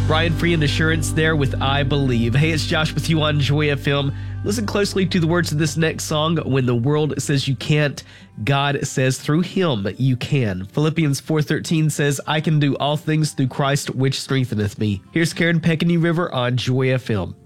Brian Free and Assurance there with I Believe. Hey, it's Josh with you on Joy FM. Listen closely to the words of this next song. When the world says you can't, God says through him you can. Philippians 4:13 says, I can do all things through Christ which strengtheneth me. Here's Karen Peck and New River on Joy FM.